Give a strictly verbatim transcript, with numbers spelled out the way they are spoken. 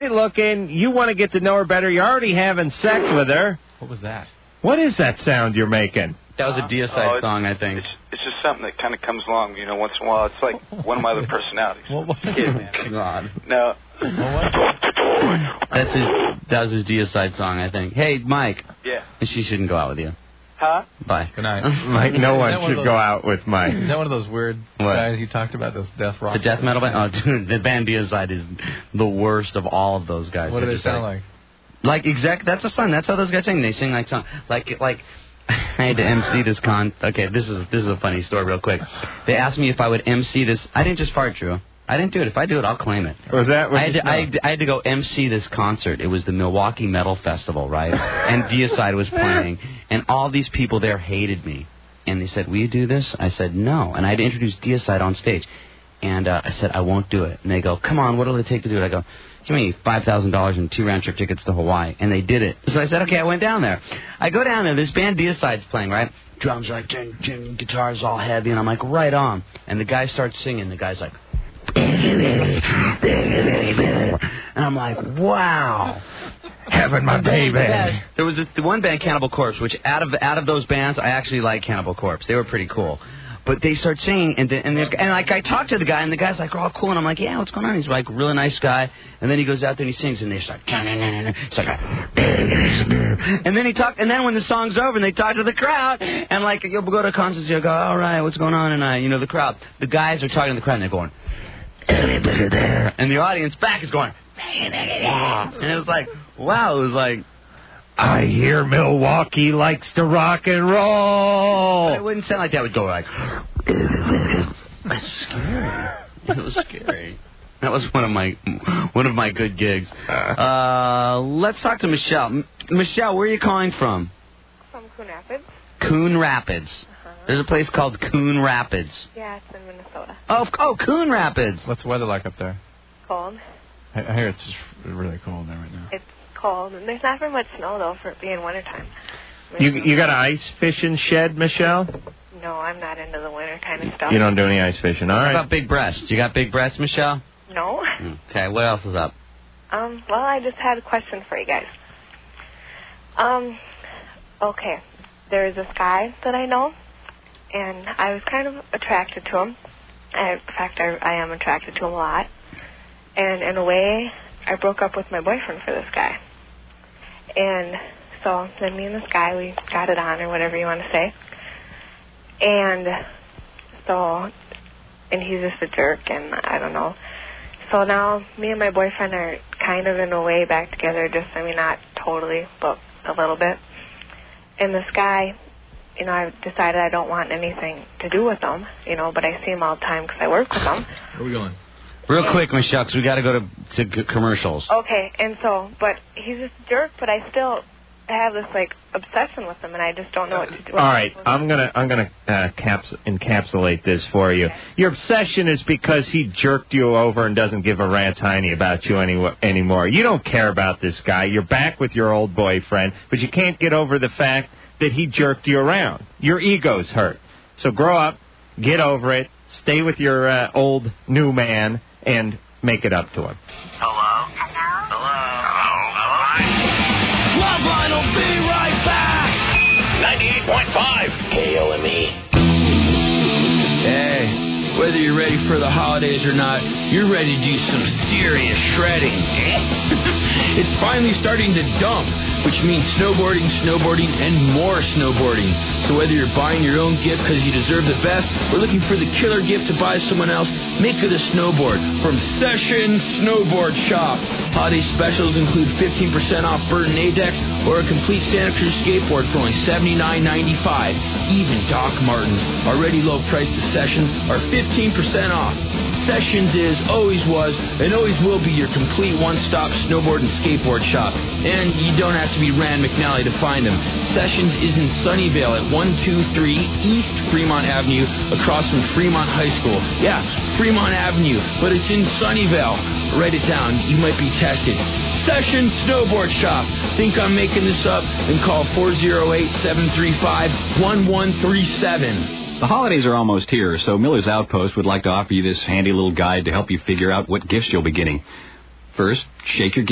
looking. You want to get to know her better. You're already having sex with her. What was that? What is that sound you're making? That was a Deicide oh, song, I think. It's, it's just something that kind of comes along, you know, once in a while. It's like one of my other personalities. What was it? God. No. That's his, that was his Deicide song, I think. Hey, Mike. Yeah. She shouldn't go out with you. Huh? Bye. Good night. Mike, no one should those, go out with Mike. Is that one of those weird what? guys you talked about, those death rock? The death metal band? Oh, dude, the band Deicide is the worst of all of those guys. What do They're they sound like? like? Like, exact. That's a song. That's how those guys sing. They sing like song. Like, like... I had to M C this con. Okay, this is this is a funny story, real quick. They asked me if I would M C this. I didn't just fart, Drew. I didn't do it. If I do it, I'll claim it. Was that what I had, you to, I, had to, I had to go M C this concert. It was the Milwaukee Metal Festival, right? And Deicide was playing, and all these people there hated me. And they said, "Will you do this?" I said, "No." And I had to introduce Deicide on stage. And uh, I said, "I won't do it." And they go, "Come on, what will it take to do it?" I go, "Give me five thousand dollars and two round-trip tickets to Hawaii." And they did it. So I said, okay, I went down there. I go down there. This band Deicide's playing, right? Drums like, ding, ding, guitars all heavy. And I'm like, right on. And the guy starts singing. The guy's like... And I'm like, wow. Having my baby. There was a, the one band, Cannibal Corpse, which out of out of those bands, I actually like Cannibal Corpse. They were pretty cool. But they start singing, and the, and, the, and like I talked to the guy, and the guy's like, "Oh, cool," and I'm like, "Yeah, what's going on?" He's like, "Really nice guy." And then he goes out there and he sings, and they start, it's like, and then he talk, and then when the song's over, and they talk to the crowd, and like you'll go to concerts, you'll go, "All right, what's going on?" And I, you know, the crowd, the guys are talking to the crowd, and they're going, and the audience back is going, and it was like, wow, it was like. I hear Milwaukee likes to rock and roll. But it wouldn't sound like that. It would go like... That's scary. It was scary. That was one of my one of my good gigs. Uh, let's talk to Michelle. M- Michelle, where are you calling from? From Coon Rapids. Coon Rapids. Uh-huh. There's a place called Coon Rapids. Yeah, it's in Minnesota. Oh, oh, Coon Rapids. What's the weather like up there? Cold. I, I hear it's just really cold there right now. It's cold, and there's not very much snow, though, for it being wintertime. You you got an ice fishing shed, Michelle? No, I'm not into the winter kind of stuff. You don't do any ice fishing, all right. What about big breasts? You got big breasts, Michelle? No. Okay, what else is up? Um, well, I just had a question for you guys. Um, okay, there's this guy that I know, and I was kind of attracted to him. I, in fact, I, I am attracted to him a lot. And in a way, I broke up with my boyfriend for this guy. And so then me and this guy, we got it on, or whatever you want to say. And so, and he's just a jerk, and I don't know. So now me and my boyfriend are kind of in a way back together, just, I mean, not totally, but a little bit. And this guy, you know, I've decided I don't want anything to do with him, you know, but I see him all the time because I work with him. Where are we going? Real quick, Michelle, because we got to go to to c- commercials. Okay, and so, but he's just a jerk, but I still have this, like, obsession with him, and I just don't know what to do. All right, I'm gonna I'm gonna uh, caps- encapsulate this for you. Okay. Your obsession is because he jerked you over and doesn't give a rat's hiney about you any- anymore. You don't care about this guy. You're back with your old boyfriend, but you can't get over the fact that he jerked you around. Your ego's hurt. So grow up, get over it, stay with your uh, old new man, and make it up to him. Hello? Hello? Hello? Hello? Love Line will be right back. ninety-eight point five K O M E. Hey, whether you're ready for the holidays or not, you're ready to do some serious shredding. It's finally starting to dump, which means snowboarding, snowboarding, and more snowboarding. So whether you're buying your own gift because you deserve the best or looking for the killer gift to buy someone else, make it a snowboard from Session Snowboard Shop. Holiday specials include fifteen percent off Burton Adex or a complete Santa Cruz skateboard for only seventy-nine ninety-five. Even Doc Martens, already low priced Sessions, are fifteen percent off. Sessions is, always was, and always will be your complete one-stop snowboard and skateboard shop. And you don't have to be Rand McNally to find them. Sessions is in Sunnyvale at one two three East Fremont Avenue across from Fremont High School. Yeah, Fremont Avenue, but it's in Sunnyvale. Write it down. You might be tested. Sessions Snowboard Shop. Think I'm making this up? Then call four oh eight, seven three five, one one three seven. The holidays are almost here, so Miller's Outpost would like to offer you this handy little guide to help you figure out what gifts you'll be getting. First, shake your gift.